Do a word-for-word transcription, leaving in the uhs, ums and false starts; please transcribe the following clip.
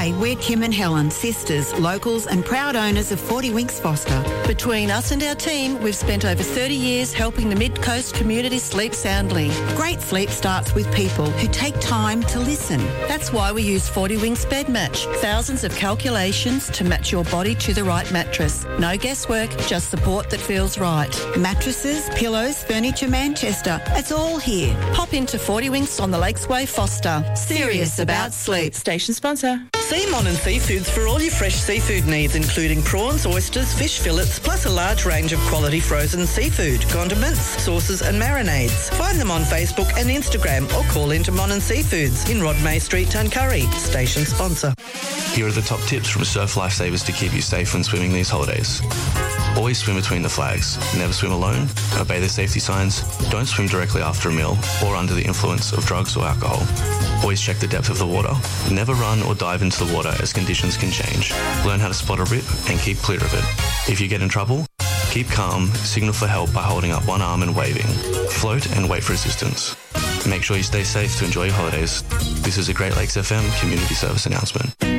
Hi, we're Kim and Helen, sisters, locals and proud owners of forty Winks Foster. Between us and our team, we've spent over thirty years helping the Mid-Coast community sleep soundly. Great sleep starts with people who take time to listen. That's why we use forty Winks Bed Match. Thousands of calculations to match your body to the right mattress. No guesswork, just support that feels right. Mattresses, pillows, furniture, Manchester. It's all here. Pop into forty Winks on the Lakes Way, Foster. Serious about sleep. Station sponsor. See Mon and Seafoods for all your fresh seafood needs, including prawns, oysters, fish fillets, plus a large range of quality frozen seafood, condiments, sauces and marinades. Find them on Facebook and Instagram or call into Mon and Seafoods in Rodmay Street, Tuncurry. Station sponsor. Here are the top tips from Surf Lifesavers to keep you safe when swimming these holidays. Always swim between the flags. Never swim alone. Obey the safety signs. Don't swim directly after a meal or under the influence of drugs or alcohol. Always check the depth of the water. Never run or dive into the water as conditions can change. Learn how to spot a rip and keep clear of it. If you get in trouble, keep calm, signal for help by holding up one arm and waving. Float and wait for assistance. Make sure you stay safe to enjoy your holidays. This is a Great Lakes F M community service announcement.